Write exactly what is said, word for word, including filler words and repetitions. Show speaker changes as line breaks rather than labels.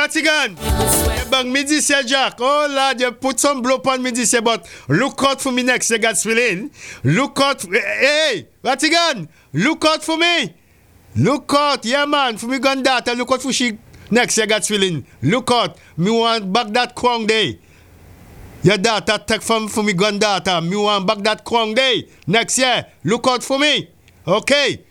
Ratigan. Bang me this year, Jack. Oh Lord, you put some blow on me this year, but look out for me next year, God's willing. Look out. Hey, Ratigan, look out for me. Look out, yeah man, for me granddaughter, look out for she next year, God's willing. Look out. Me want back that crown day. Your daughter take from for me granddaughter. Me want back that crown day. Next year, look out for me. Okay.